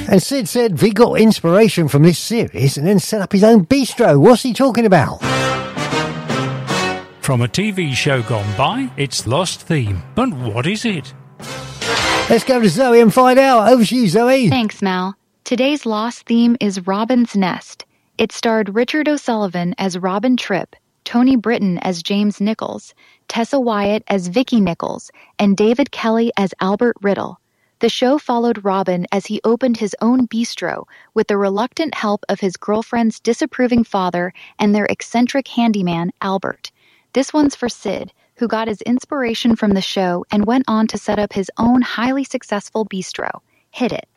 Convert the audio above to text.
And Sid said Vic got inspiration from this series and then set up his own bistro. What's he talking about? From a TV show gone by, it's Lost Theme. But what is it? Let's go to Zoe and find out. Over to you, Zoe. Thanks, Mal. Today's Lost theme is Robin's Nest. It starred Richard O'Sullivan as Robin Tripp, Tony Britton as James Nichols, Tessa Wyatt as Vicky Nichols, and David Kelly as Albert Riddle. The show followed Robin as he opened his own bistro with the reluctant help of his girlfriend's disapproving father and their eccentric handyman, Albert. This one's for Sid, who got his inspiration from the show and went on to set up his own highly successful bistro. Hit it.